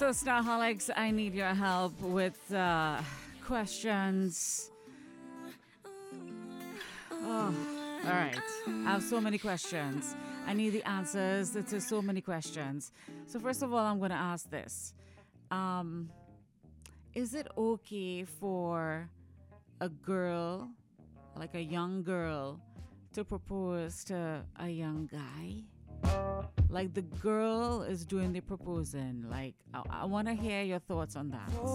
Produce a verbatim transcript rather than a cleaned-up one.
So, Starholics, I need your help with uh, questions. Oh, all right. I have so many questions. I need the answers to so many questions. So, first of all, I'm going to ask this. Um, is it okay for a girl, like a young girl, to propose to a young guy? Like the girl is doing the proposing. Like, I, I want to hear your thoughts on that.